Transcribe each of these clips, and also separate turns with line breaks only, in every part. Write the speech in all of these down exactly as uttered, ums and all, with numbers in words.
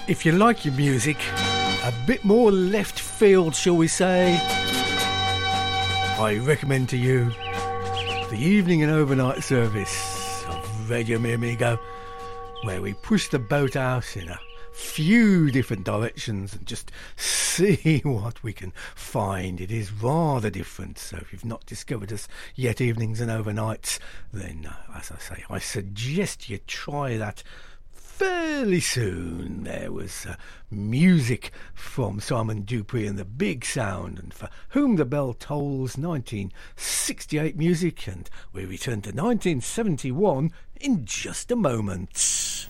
If you like your music a bit more left field, shall we say, I recommend to you the evening and overnight service of Radio Mi Amigo, where we push the boat out in a few different directions and just see what we can find. It is rather different, so if you've not discovered us yet, evenings and overnights, then uh, as I say, I suggest you try that fairly soon. There was uh, music from Simon Dupree and the Big Sound, and For Whom the Bell Tolls, nineteen sixty-eight music, and we return to nineteen seventy-one in just a moment.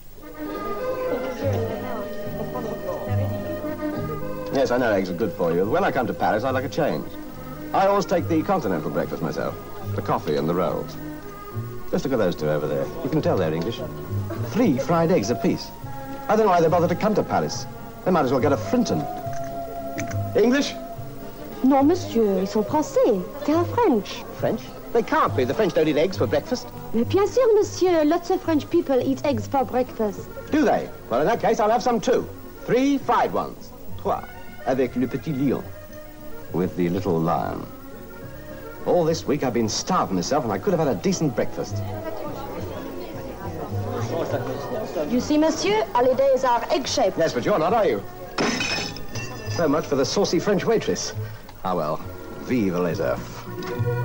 Yes, I know eggs are good for you. When I come to Paris, I like a change. I always take the continental breakfast myself, the coffee and the rolls. Just look at those two over there. You can tell they're English. Three fried eggs apiece. I don't know why they bother to come to Paris. They might as well get a Frinton. English?
Non, monsieur, ils sont français. They're French.
French? They can't be. The French don't eat eggs for breakfast.
Mais bien sûr, monsieur. Lots of French people eat eggs for breakfast.
Do they? Well, in that case, I'll have some too. Three fried ones. Trois. Avec le petit lion. With the little lion. All this week I've been starving myself and I could have had a decent breakfast.
You see, monsieur, holidays are egg-shaped.
Yes, but you're not, are you? So much for the saucy French waitress. Ah, well, vive les œufs.